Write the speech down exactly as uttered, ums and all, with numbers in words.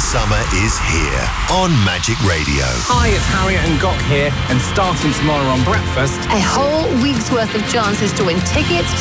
summer is here on Magic Radio. Hi, it's Harriet and Gok here, and starting tomorrow on Breakfast, a whole week's worth of chances to win tickets